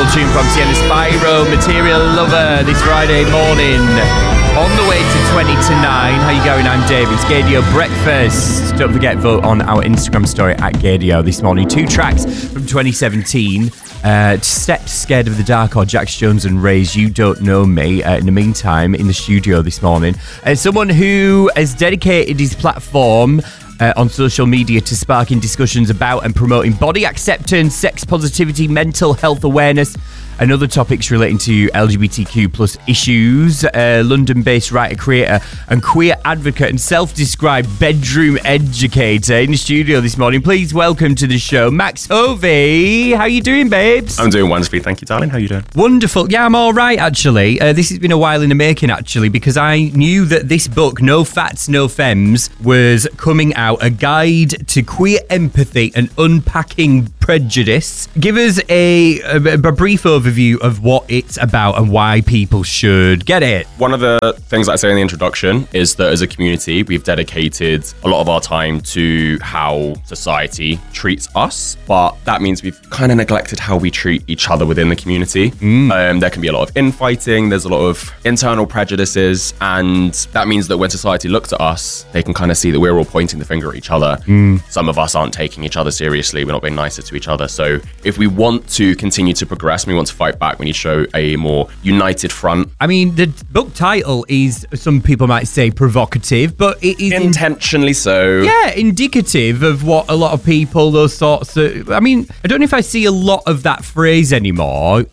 tune from Sienna Spyro, Material Lover, this Friday morning. On the way to 20 to 9. How you going? I'm Dave. It's Gaydio Breakfast. Don't forget, vote on our Instagram story at Gaydio this morning. 2 tracks from 2017. Steps, Scared of the Dark, or Jax Jones and Ray's You Don't Know Me. In the meantime, in the studio this morning, someone who has dedicated his platform on social media to sparking discussions about and promoting body acceptance, sex positivity, mental health awareness, and other topics relating to LGBTQ plus issues. London-based writer, creator, and queer advocate and self-described bedroom educator in the studio this morning. Please welcome to the show, Max Hovey. How you doing, babes? I'm doing wonderfully, thank you, darling. How you doing? Wonderful. Yeah, I'm all right, actually. This has been a while in the making, actually, because I knew that this book, No Fats, No Femmes, was coming out, a guide to queer empathy and unpacking prejudice. Give us a brief overview of what it's about and why people should get it. One of the things I say in the introduction is that as a community, we've dedicated a lot of our time to how society treats us, but that means we've kind of neglected how we treat each other within the community. There can be a lot of infighting, there's a lot of internal prejudices, and that means that when society looks at us, they can kind of see that we're all pointing the finger at each other. Some of us aren't taking each other seriously, we're not being nicer to each other. So if we want to continue to progress and we want to fight back, we need to show a more united front. I mean, the book title is, some people might say, provocative, but it is intentionally so. Yeah, indicative of what a lot of people, those sorts of, I mean, I don't know if I see a lot of that phrase anymore.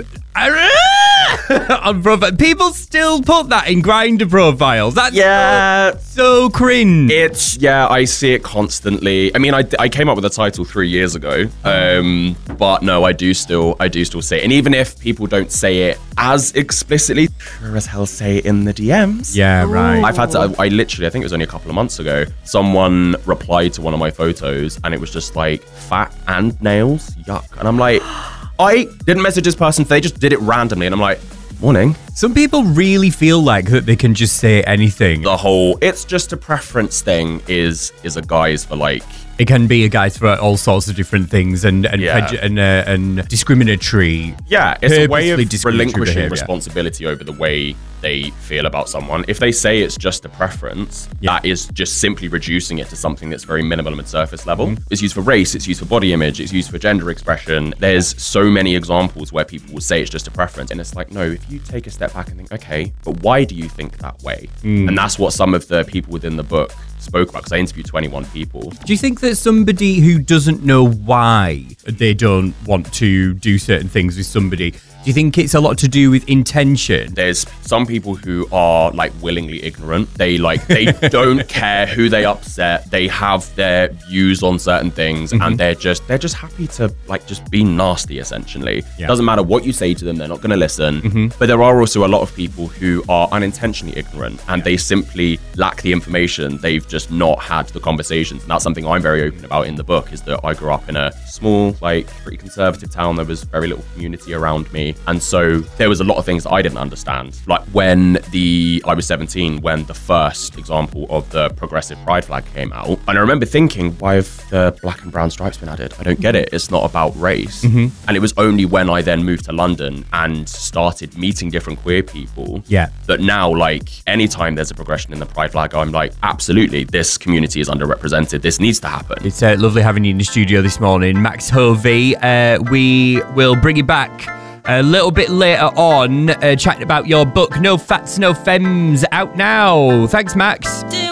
On profile. People still put that in Grindr profiles. That's so cringe. I see it constantly. I mean, I came up with the title 3 years ago, but no, I do still say it. And even if people don't say it as explicitly, sure as hell say it in the DMs. Yeah, right. I've had to. I think it was only a couple of months ago. Someone replied to one of my photos, and it was just like fat and nails. Yuck. And I'm like, I didn't message this person. They just did it randomly, and I'm like, morning. Some people really feel like that they can just say anything. The whole "it's just a preference" thing is a guise for like. It can be a guise for all sorts of different things and discriminatory. Yeah, it's a way of relinquishing responsibility over the way they feel about someone. If they say it's just a preference, that is just simply reducing it to something that's very minimal and surface level. It's used for race, it's used for body image, it's used for gender expression. There's so many examples where people will say it's just a preference, and it's like, no, if you take a step back and think, okay, but why do you think that way? And that's what some of the people within the book spoke about, because I interviewed 21 people. Do you think that somebody who doesn't know why they don't want to do certain things with somebody, do you think it's a lot to do with intention? There's some people who are like willingly ignorant. They don't care who they upset. They have their views on certain things, and they're just happy to like just be nasty, essentially. Doesn't matter what you say to them, they're not going to listen. But there are also a lot of people who are unintentionally ignorant, and they simply lack the information. They've just not had the conversations, and that's something I'm very open about in the book, is that I grew up in a small, like pretty conservative town. There was very little community around me, and so there was a lot of things that I didn't understand. Like when I was 17 when the first example of the progressive pride flag came out, and I remember thinking, why have the black and brown stripes been added? I don't get it. It's not about race. And it was only when I then moved to London and started meeting different queer people that now, like, anytime there's a progression in the pride flag, I'm like, absolutely, this community is underrepresented. This needs to happen. It's lovely having you in the studio this morning, Max Hovey. We will bring you back a little bit later on, chatting about your book, No Fats, No Femmes, out now. Thanks, Max.